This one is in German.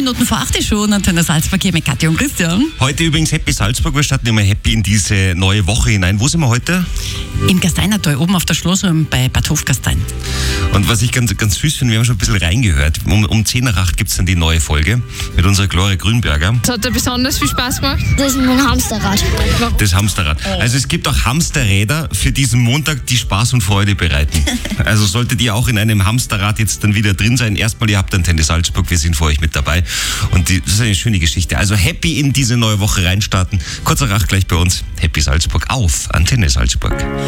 Minuten vor 8 schon. Antenne Salzburg hier mit Katja und Christian. Heute übrigens Happy Salzburg. Wir starten immer happy in diese neue Woche hinein. Wo sind wir heute? Im Gasteinertal, oben auf der Schlossraum bei Bad Hofgastein. Und was ich ganz süß finde, wir haben schon ein bisschen reingehört. Um 10 nach 8 gibt es dann die neue Folge mit unserer Gloria Grünberger. Das hat dir besonders viel Spaß gemacht? Das ist mein Hamsterrad. Das Hamsterrad. Also es gibt auch Hamsterräder für diesen Montag, die Spaß und Freude bereiten. Also solltet ihr auch in einem Hamsterrad jetzt dann wieder drin sein. Erstmal, ihr habt Antenne Salzburg, wir sind für euch mit dabei. Und das ist eine schöne Geschichte. Also happy in diese neue Woche reinstarten. Kurz nach 8 gleich bei uns. Happy Salzburg auf Antenne Salzburg.